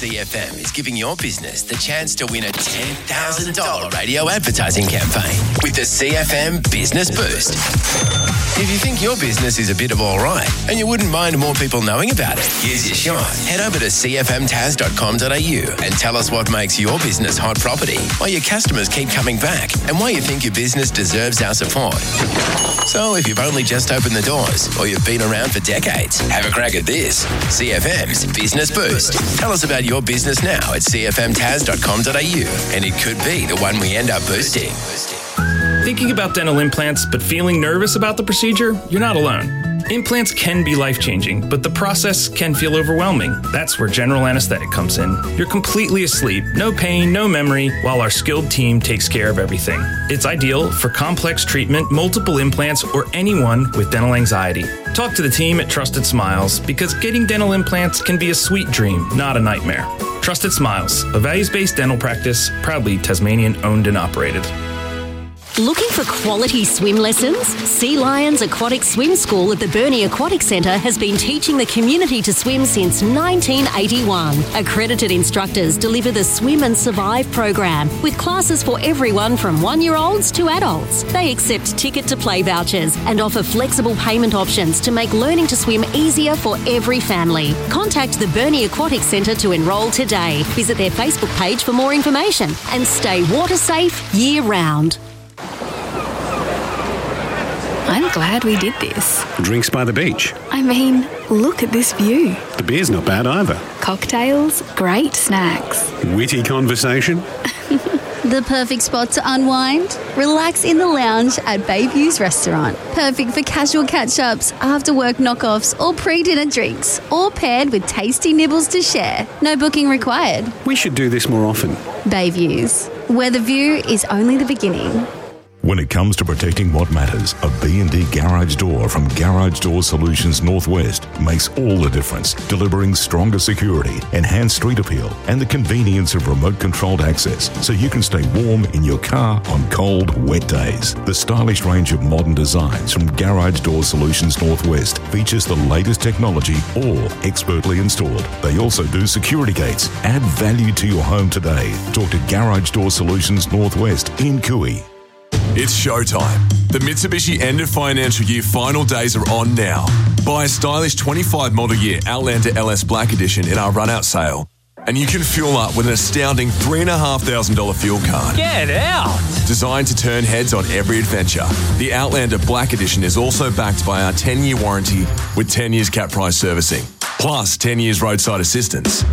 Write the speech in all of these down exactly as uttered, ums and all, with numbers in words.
C F M is giving your business the chance to win a ten thousand dollars radio advertising campaign with the C F M Business Boost. If you think your business is a bit of all right and you wouldn't mind more people knowing about it, here's your shot. Head over to c f m taz dot com dot a u and tell us what makes your business hot property, why your customers keep coming back, and why you think your business deserves our support. So if you've only just opened the doors or you've been around for decades, have a crack at this. C F M's Business Boost. Tell us about your business now at c f m taz dot com dot a u and it could be the one we end up boosting. Thinking about dental implants but feeling nervous about the procedure? You're not alone. Implants can be life-changing, but the process can feel overwhelming. That's where general anesthetic comes in. You're completely asleep, no pain, no memory, while our skilled team takes care of everything. It's ideal for complex treatment, multiple implants, or anyone with dental anxiety. Talk to the team at Trusted Smiles, because getting dental implants can be a sweet dream, not a nightmare. Trusted Smiles, a values-based dental practice, proudly Tasmanian owned and operated. Looking for quality swim lessons? Sea Lions Aquatic Swim School at the Burnie Aquatic Centre has been teaching the community to swim since nineteen eighty-one. Accredited instructors deliver the Swim and Survive program with classes for everyone from one-year-olds to adults. They accept ticket-to-play vouchers and offer flexible payment options to make learning to swim easier for every family. Contact the Burnie Aquatic Centre to enrol today. Visit their Facebook page for more information and stay water safe year-round. I'm glad we did this. Drinks by the beach. I mean, look at this view. The beer's not bad either. Cocktails, great snacks. Witty conversation. The perfect spot to unwind? Relax in the lounge at Bayview's restaurant. Perfect for casual catch-ups, after-work knockoffs, or pre-dinner drinks. All paired with tasty nibbles to share. No booking required. We should do this more often. Bayview's, where the view is only the beginning. When it comes to protecting what matters, a B and D garage door from Garage Door Solutions Northwest makes all the difference, delivering stronger security, enhanced street appeal, and the convenience of remote-controlled access so you can stay warm in your car on cold, wet days. The stylish range of modern designs from Garage Door Solutions Northwest features the latest technology, all expertly installed. They also do security gates. Add value to your home today. Talk to Garage Door Solutions Northwest in Cooey. It's showtime. The Mitsubishi end of financial year final days are on now. Buy a stylish twenty-five model year Outlander L S Black Edition in our run-out sale, and you can fuel up with an astounding three thousand five hundred dollars fuel card. Get out! Designed to turn heads on every adventure, the Outlander Black Edition is also backed by our ten-year warranty with ten years cap price servicing, plus ten years roadside assistance.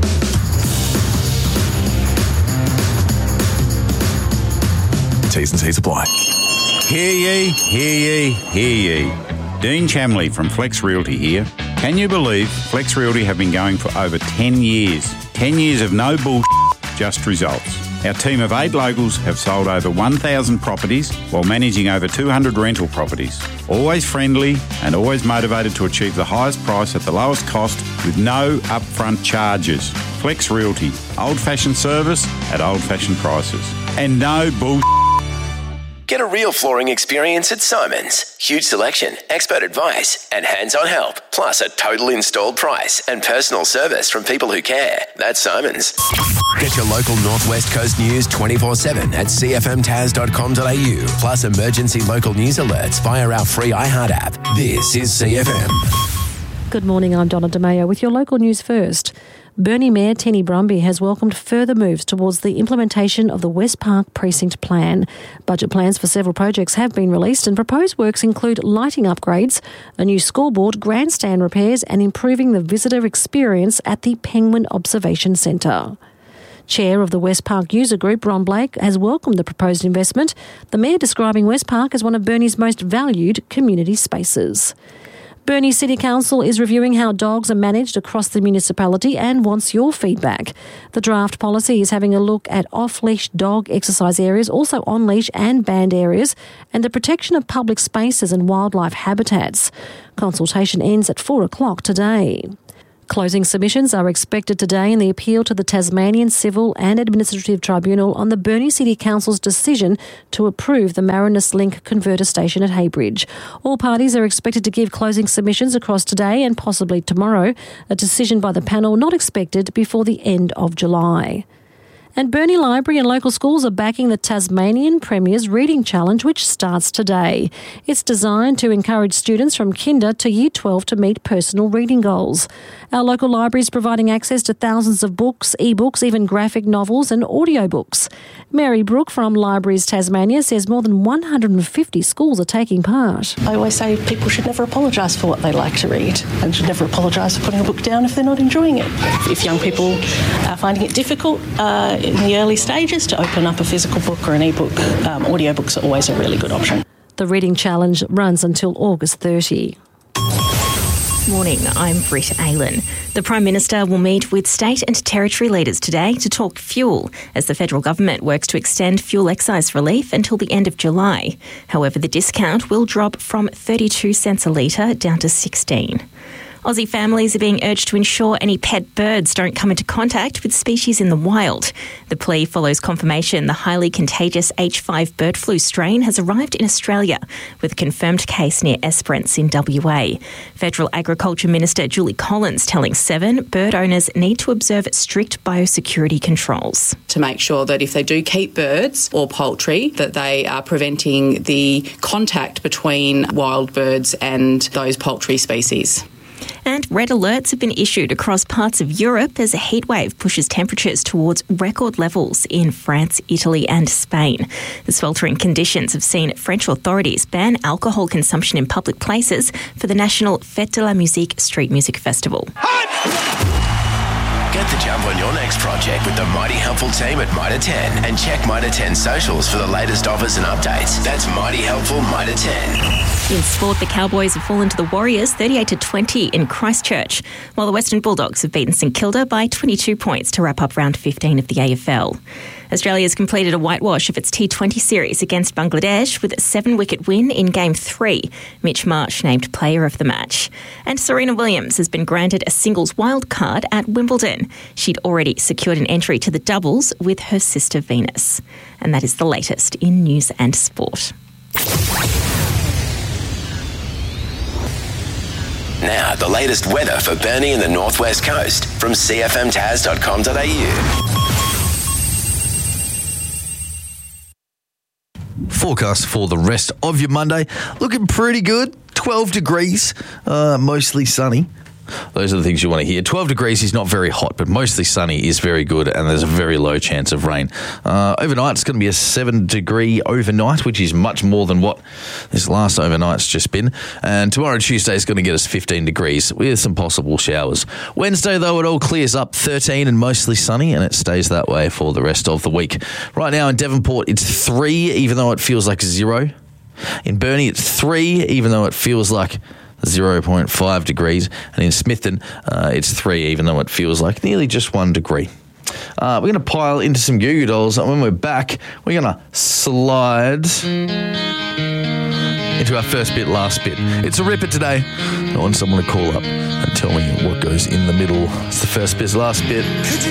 T's and C's apply. Hear ye, hear ye, hear ye. Dean Chamley from Flex Realty here. Can you believe Flex Realty have been going for over ten years? ten years of no bullshit, just results. Our team of eight locals have sold over one thousand properties while managing over two hundred rental properties. Always friendly and always motivated to achieve the highest price at the lowest cost with no upfront charges. Flex Realty. Old-fashioned service at old-fashioned prices. And no bullshit. Get a real flooring experience at Simon's. Huge selection, expert advice, and hands-on help. Plus a total installed price and personal service from people who care. That's Simon's. Get your local Northwest Coast news twenty-four seven at c f m taz dot com dot a u. Plus emergency local news alerts via our free iHeart app. This is C F M. Good morning, I'm Donna DeMayo with your local news first. Burnie Mayor Tenny Brumby has welcomed further moves towards the implementation of the West Park Precinct Plan. Budget plans for several projects have been released and proposed works include lighting upgrades, a new scoreboard, grandstand repairs and improving the visitor experience at the Penguin Observation Centre. Chair of the West Park User Group, Ron Blake, has welcomed the proposed investment, the Mayor describing West Park as one of Burnie's most valued community spaces. Burnie City Council is reviewing how dogs are managed across the municipality and wants your feedback. The draft policy is having a look at off-leash dog exercise areas, also on-leash and banned areas, and the protection of public spaces and wildlife habitats. Consultation ends at four o'clock today. Closing submissions are expected today in the appeal to the Tasmanian Civil and Administrative Tribunal on the Burnie City Council's decision to approve the Marinus Link converter station at Heybridge. All parties are expected to give closing submissions across today and possibly tomorrow. A decision by the panel not expected before the end of July. And Burnie Library and local schools are backing the Tasmanian Premier's Reading Challenge, which starts today. It's designed to encourage students from kinder to year twelve to meet personal reading goals. Our local library is providing access to thousands of books, e-books, even graphic novels and audiobooks. Mary Brooke from Libraries Tasmania says more than one hundred fifty schools are taking part. I always say people should never apologise for what they like to read and should never apologise for putting a book down if they're not enjoying it. If young people are finding it difficult uh, in the early stages to open up a physical book or an e-book, um, audiobooks are always a really good option. The Reading Challenge runs until August thirtieth. Morning, I'm Britt Aylan. The Prime Minister will meet with state and territory leaders today to talk fuel as the federal government works to extend fuel excise relief until the end of July. However, the discount will drop from thirty-two cents a litre down to sixteen. Aussie families are being urged to ensure any pet birds don't come into contact with species in the wild. The plea follows confirmation the highly contagious H five bird flu strain has arrived in Australia, with a confirmed case near Esperance in W A. Federal Agriculture Minister Julie Collins telling Seven bird owners need to observe strict biosecurity controls. To make sure that if they do keep birds or poultry, that they are preventing the contact between wild birds and those poultry species. And red alerts have been issued across parts of Europe as a heatwave pushes temperatures towards record levels in France, Italy and Spain. The sweltering conditions have seen French authorities ban alcohol consumption in public places for the national Fête de la Musique Street Music Festival. Get the jump on your next project with the Mighty Helpful team at Mitre ten and check Mitre ten socials for the latest offers and updates. That's Mighty Helpful Mitre ten. In sport, the Cowboys have fallen to the Warriors thirty-eight to twenty in Christchurch, while the Western Bulldogs have beaten St Kilda by twenty-two points to wrap up round fifteen of the A F L. Australia has completed a whitewash of its T twenty series against Bangladesh with a seven-wicket win in Game three. Mitch Marsh named player of the match. And Serena Williams has been granted a singles wildcard at Wimbledon. She'd already secured an entry to the doubles with her sister Venus. And that is the latest in news and sport. Now, the latest weather for Burnie and the Northwest Coast from c f m taz dot com dot a u. Forecast for the rest of your Monday, looking pretty good. twelve degrees, uh, mostly sunny. Those are the things you want to hear. twelve degrees is not very hot, but mostly sunny is very good, and there's a very low chance of rain. Uh, overnight, it's going to be a seven degree overnight, which is much more than what this last overnight's just been. And tomorrow, Tuesday, is going to get us fifteen degrees with some possible showers. Wednesday, though, it all clears up, thirteen and mostly sunny, and it stays that way for the rest of the week. Right now in Devonport, it's three, even though it feels like zero. In Burnie, it's three, even though it feels like zero point five degrees, and in Smithton uh, it's three, even though it feels like nearly just one degree. Uh, we're going to pile into some Goo Goo Dolls, and when we're back, we're going to slide into our first bit, last bit. It's a ripper today. I want someone to call up and tell me what goes in the middle. It's the first bit, last bit.